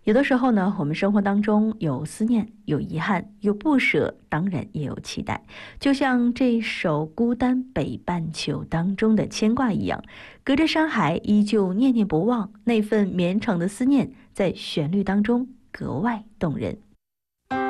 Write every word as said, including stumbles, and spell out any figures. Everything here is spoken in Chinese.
有的时候呢，我们生活当中有思念，有遗憾，有不舍，当然也有期待。就像这首《孤单北半球》当中的牵挂一样，隔着山海依旧念念不忘，那份绵长的思念在旋律当中格外动人。